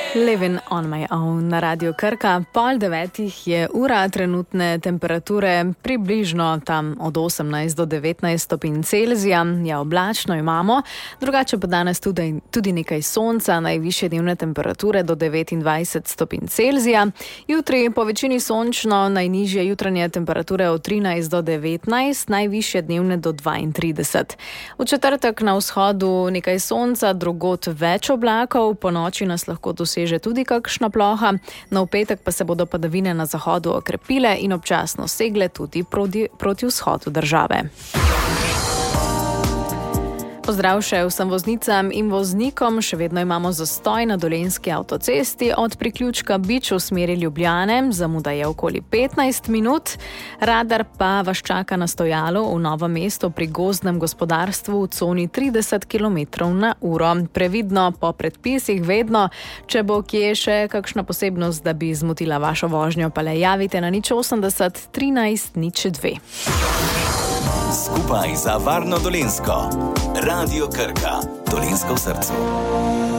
Living on my own na Radio Krka. 8:30 je ura, trenutne temperature približno tam od 18 do 19 stopinj Celzija. Ja, oblačno imamo, drugače pa danes tudi nekaj sonca, najvišje dnevne temperature do 29 stopinj Celzija. Jutri po večini sončno, najnižje jutranje temperature od 13 do 19, najvišje dnevne do 32. V četrtek na vzhodu nekaj sonca, drugod več oblakov, po noči nas lahko doseže tudi kakšna ploha, no v petek pa se bodo padavine na zahodu okrepile in občasno segle tudi proti vzhodu države. Pozdrav še vsem voznicam in voznikom, še vedno imamo zastoj na Dolenjski avtocesti od priključka Bič v smeri Ljubljane, zamuda je okoli 15 minut, radar pa vas čaka na stojalu v Novem mestu pri gozdnem gospodarstvu v coni 30 km/h. Previdno po predpisih vedno, če bo kje še kakšna posebnost, da bi zmotila vašo vožnjo, pa le javite na 080 13 02. Skupaj za varno Dolenjsko. Radio Krka, Dolenjsko v srcu.